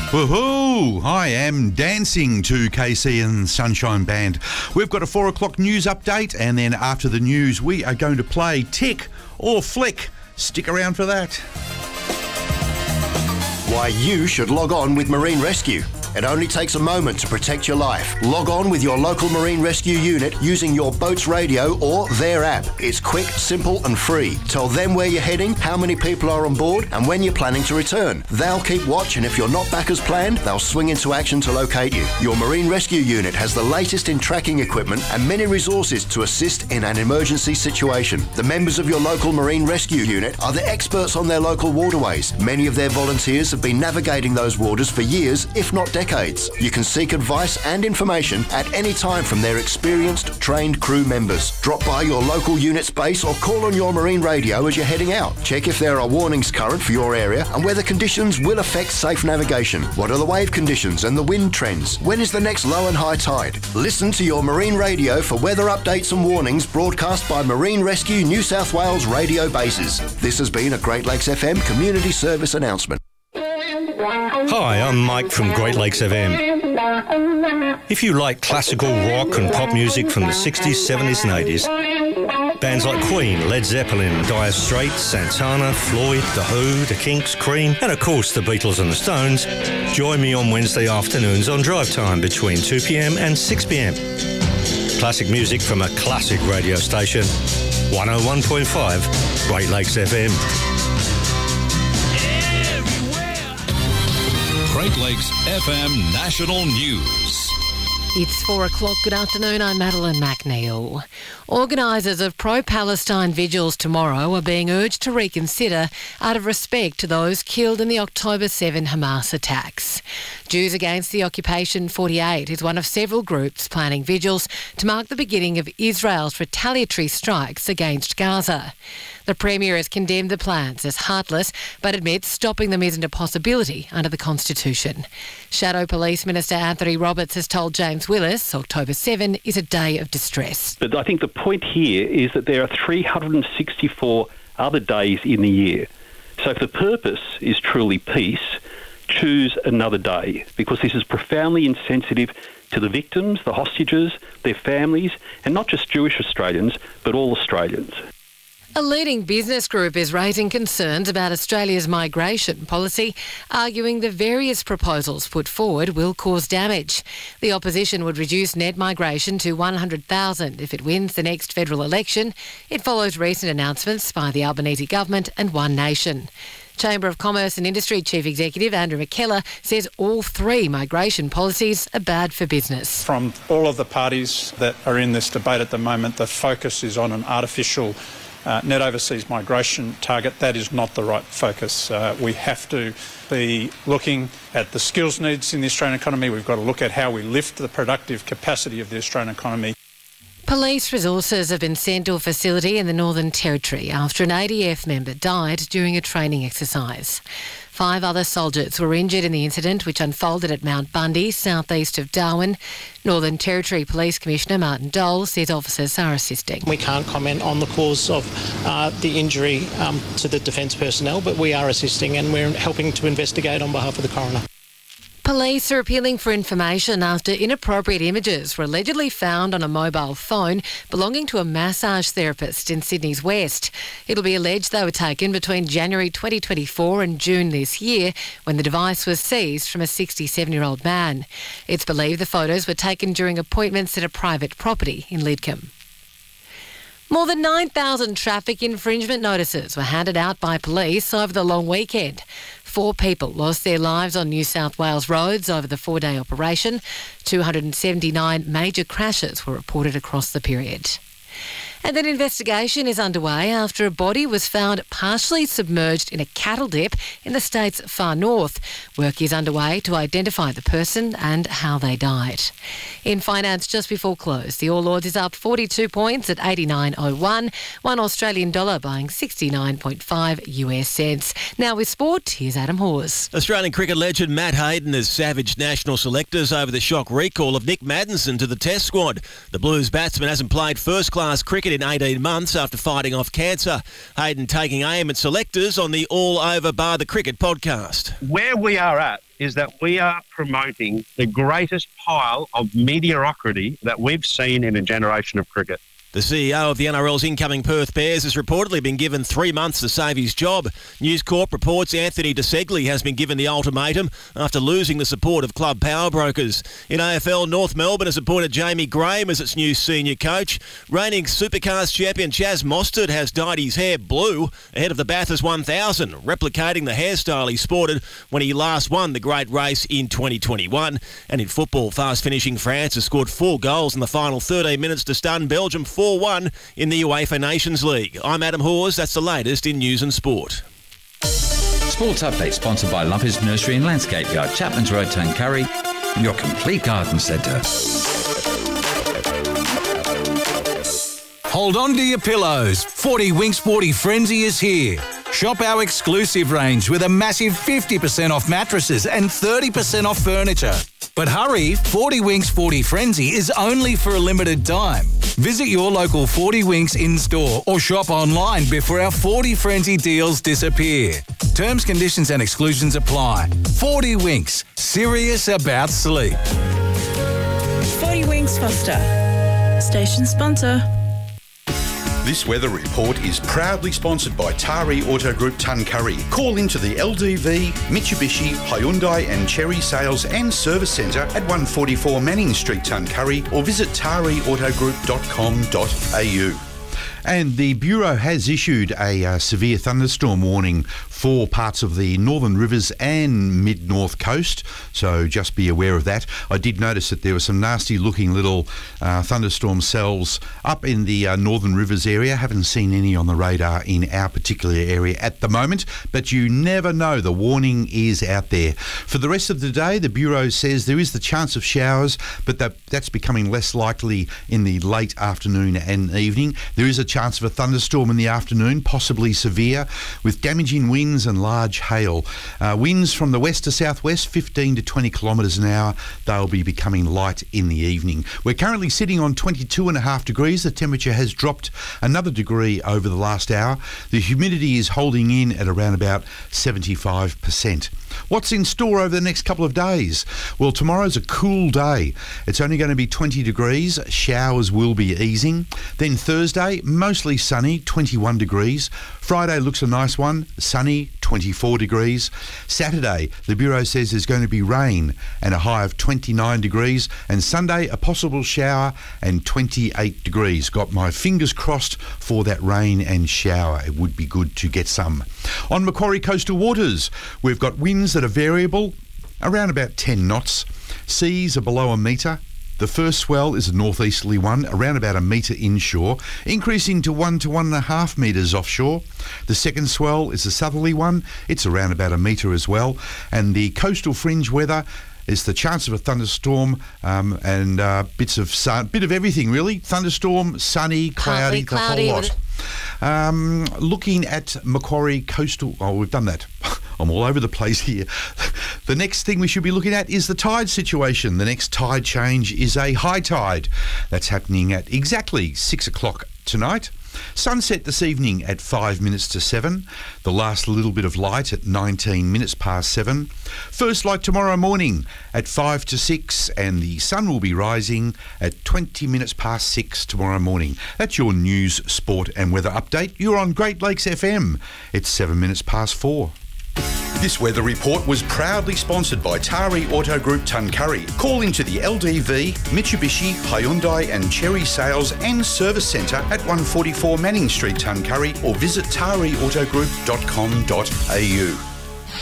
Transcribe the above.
Woohoo! I am dancing to KC and Sunshine Band. We've got a 4 o'clock news update, and then after the news, we are going to play Tick or Flick. Stick around for that. Why you should log on with Marine Rescue. It only takes a moment to protect your life. Log on with your local Marine Rescue unit using your boat's radio or their app. It's quick, simple and free. Tell them where you're heading, how many people are on board and when you're planning to return. They'll keep watch, and if you're not back as planned, they'll swing into action to locate you. Your Marine Rescue unit has the latest in tracking equipment and many resources to assist in an emergency situation. The members of your local Marine Rescue unit are the experts on their local waterways. Many of their volunteers have been navigating those waters for years, if not decades. You can seek advice and information at any time from their experienced, trained crew members. Drop by your local unit's base or call on your marine radio as you're heading out. Check if there are warnings current for your area and whether conditions will affect safe navigation. What are the wave conditions and the wind trends? When is the next low and high tide? Listen to your marine radio for weather updates and warnings broadcast by Marine Rescue New South Wales radio bases. This has been a Great Lakes FM community service announcement. Hi, I'm Mike from Great Lakes FM. If you like classical rock and pop music from the 60s, 70s and 80s, bands like Queen, Led Zeppelin, Dire Straits, Santana, Floyd, The Who, The Kinks, Cream and of course the Beatles and the Stones, join me on Wednesday afternoons on Drive Time between 2pm and 6pm. Classic music from a classic radio station, 101.5 Great Lakes FM. Great Lakes FM National News. It's 4 o'clock. Good afternoon. I'm Madeline McNeil. Organisers of pro-Palestine vigils tomorrow are being urged to reconsider out of respect to those killed in the October 7 Hamas attacks. Jews Against the Occupation 48 is one of several groups planning vigils to mark the beginning of Israel's retaliatory strikes against Gaza. The Premier has condemned the plans as heartless, but admits stopping them isn't a possibility under the Constitution. Shadow Police Minister Anthony Roberts has told James Willis October 7 is a day of distress. But I think the point here is that there are 364 other days in the year. So if the purpose is truly peace, choose another day, because this is profoundly insensitive to the victims, the hostages, their families, and not just Jewish Australians, but all Australians. A leading business group is raising concerns about Australia's migration policy, arguing the various proposals put forward will cause damage. The opposition would reduce net migration to 100,000 if it wins the next federal election. It follows recent announcements by the Albanese government and One Nation. Chamber of Commerce and Industry Chief Executive Andrew McKellar says all three migration policies are bad for business. From all of the parties that are in this debate at the moment, the focus is on an artificial net overseas migration target. That is not the right focus. We have to be looking at the skills needs in the Australian economy. We've got to look at how we lift the productive capacity of the Australian economy. Police resources have been sent to a facility in the Northern Territory after an ADF member died during a training exercise. 5 other soldiers were injured in the incident, which unfolded at Mount Bundy, southeast of Darwin. Northern Territory Police Commissioner Martin Dole says officers are assisting. We can't comment on the cause of the injury to the defence personnel, but we are assisting and we're helping to investigate on behalf of the coroner. Police are appealing for information after inappropriate images were allegedly found on a mobile phone belonging to a massage therapist in Sydney's West. It'll be alleged they were taken between January 2024 and June this year, when the device was seized from a 67-year-old man. It's believed the photos were taken during appointments at a private property in Lidcombe. More than 9,000 traffic infringement notices were handed out by police over the long weekend. 4 people lost their lives on New South Wales roads over the 4-day operation. 279 major crashes were reported across the period. And an investigation is underway after a body was found partially submerged in a cattle dip in the state's far north. Work is underway to identify the person and how they died. In finance, just before close, the All Ords is up 42 points at 89.01. One Australian dollar buying 69.5 US cents. Now with sport, here's Adam Hawes. Australian cricket legend Matt Hayden has savaged national selectors over the shock recall of Nick Maddinson to the Test squad. The Blues batsman hasn't played first-class cricket second in 18 months after fighting off cancer. Hayden taking aim at selectors on the All Over Bar the Cricket podcast. Where we are at is that we are promoting the greatest pile of mediocrity that we've seen in a generation of cricket. The CEO of the NRL's incoming Perth Bears has reportedly been given 3 months to save his job. News Corp reports Anthony DeSegli has been given the ultimatum after losing the support of club power brokers. In AFL, North Melbourne has appointed Jamie Graham as its new senior coach. Reigning Supercars champion Chaz Mostert has dyed his hair blue ahead of the Bathurst 1000, replicating the hairstyle he sported when he last won the great race in 2021. And in football, fast-finishing France has scored 4 goals in the final 13 minutes to stun Belgium 4-1 in the UEFA Nations League. I'm Adam Hawes. That's the latest in news and sport. Sports Update sponsored by Lumpers Nursery and Landscape Yard, Chapman's Road, Tuncurry, your complete garden centre. Hold on to your pillows. 40 Winks 40 Frenzy is here. Shop our exclusive range with a massive 50% off mattresses and 30% off furniture. But hurry, 40 Winks 40 Frenzy is only for a limited time. Visit your local 40 Winks in-store or shop online before our 40 Frenzy deals disappear. Terms, conditions and exclusions apply. 40 Winks, serious about sleep. 40 Winks Foster, station sponsor. This weather report is proudly sponsored by Tari Auto Group Tuncurry. Call into the LDV, Mitsubishi, Hyundai and Cherry Sales and Service Centre at 144 Manning Street, Tuncurry, or visit tariautogroup.com.au. And the Bureau has issued a severe thunderstorm warning for parts of the Northern Rivers and mid-north coast, so just be aware of that. I did notice that there were some nasty-looking little thunderstorm cells up in the Northern Rivers area. Haven't seen any on the radar in our particular area at the moment, but you never know. The warning is out there. For the rest of the day, the Bureau says there is the chance of showers, but that's becoming less likely in the late afternoon and evening. There is a chance of a thunderstorm in the afternoon, possibly severe, with damaging winds and large hail. Winds from the west to southwest, 15 to 20 kilometres an hour. They'll be becoming light in the evening. We're currently sitting on 22.5 degrees. The temperature has dropped another degree over the last hour. The humidity is holding in at around about 75%. What's in store over the next couple of days? Well, tomorrow's a cool day. It's only going to be 20 degrees. Showers will be easing. Then Thursday, mostly sunny, 21 degrees. Friday looks a nice one, sunny, 24 degrees. Saturday, the Bureau says there's going to be rain and a high of 29 degrees. And Sunday, a possible shower and 28 degrees. Got my fingers crossed for that rain and shower. It would be good to get some. On Macquarie coastal waters, we've got winds that are variable, around about 10 knots. Seas are below a metre. The first swell is a northeasterly one, around about a metre inshore, increasing to 1 to 1.5 metres offshore. The second swell is a southerly one. It's around about a metre as well. And the coastal fringe weather is the chance of a thunderstorm and bits of sun, bit of everything really. Thunderstorm, sunny, cloudy, the whole lot. Looking at Macquarie coastal, we've done that. I'm all over the place here. The next thing we should be looking at is the tide situation. The next tide change is a high tide. That's happening at exactly 6 o'clock tonight. Sunset this evening at 5 minutes to 7. The last little bit of light at 19 minutes past 7. First light tomorrow morning at 5 to 6, and the sun will be rising at 20 minutes past 6 tomorrow morning. That's your news, sport and weather update. You're on Great Lakes FM. It's 7 minutes past 4. This weather report was proudly sponsored by Tari Auto Group Tuncurry. Call into the LDV, Mitsubishi, Hyundai and Cherry Sales and Service Centre at 144 Manning Street, Tuncurry, or visit tariautogroup.com.au.